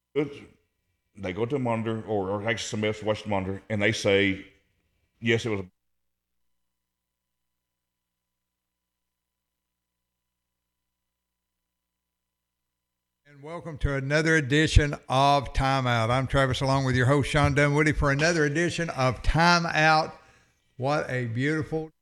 They go to the monitor, or actually somebody else watch the monitor, and they say, yes, it was. And welcome to another edition of Timeout. I'm Travis, along with your host, Sean Dunwoody, for another edition of Timeout. What a beautiful